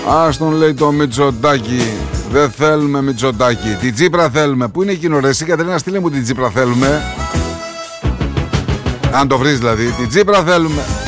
Ας τον λέει το Μητσοτάκη. Δεν θέλουμε Μητσοτάκη. Την Τσίπρα θέλουμε. Πού είναι εκείνο ρε εσύ Κατερίνα, στείλε μου την Τσίπρα θέλουμε. Αν το βρεις δηλαδή. Την Τσίπρα θέλουμε.